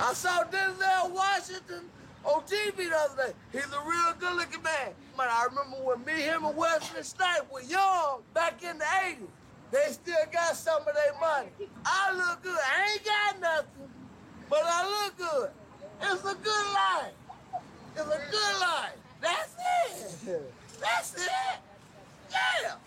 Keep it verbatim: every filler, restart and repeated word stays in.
I saw Denzel Washington on T V the other day. He's a real good-looking man. Man, I remember when me, him, and Wesley Snipes were young back in the eighties. They still got some of their money. I look good. I ain't got nothing, but I look good. It's a good life. It's a good life. That's it. That's it. Yeah.